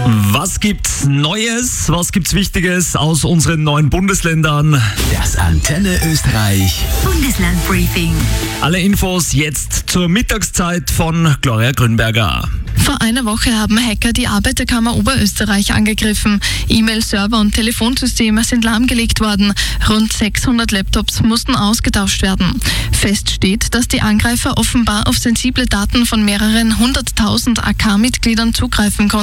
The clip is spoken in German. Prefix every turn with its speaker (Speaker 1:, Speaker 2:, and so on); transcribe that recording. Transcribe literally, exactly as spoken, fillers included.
Speaker 1: Was gibt's Neues? Was gibt's Wichtiges aus unseren neuen Bundesländern?
Speaker 2: Das Antenne Österreich
Speaker 3: Bundeslandbriefing.
Speaker 1: Alle Infos jetzt zur Mittagszeit von Gloria Grünberger.
Speaker 4: Vor einer Woche haben Hacker die Arbeiterkammer Oberösterreich angegriffen. E-Mail-Server und Telefonsysteme sind lahmgelegt worden. Rund sechshundert Laptops mussten ausgetauscht werden. Fest steht, dass die Angreifer offenbar auf sensible Daten von mehreren hunderttausend A K-Mitgliedern zugreifen konnten.